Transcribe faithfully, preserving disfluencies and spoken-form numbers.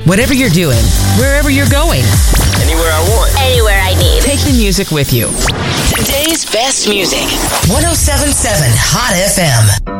Whatever you're doing, wherever you're going, anywhere I want, anywhere I need. Take the music with you. Today's best music. one oh seven point seven Hot F M.